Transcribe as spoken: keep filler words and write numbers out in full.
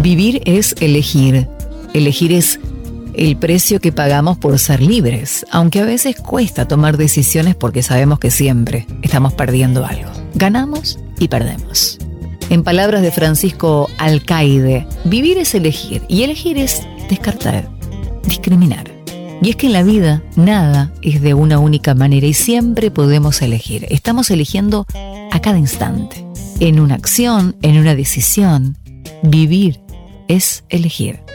Vivir es elegir. Elegir es el precio que pagamos por ser libres, aunque a veces cuesta tomar decisiones porque sabemos que siempre estamos perdiendo algo. Ganamos y perdemos. En palabras de Francisco Alcaide, vivir es elegir y elegir es descartar, discriminar. Y es que en la vida nada es de una única manera y siempre podemos elegir. Estamos eligiendo a cada instante, en una acción, en una decisión. Vivir es elegir.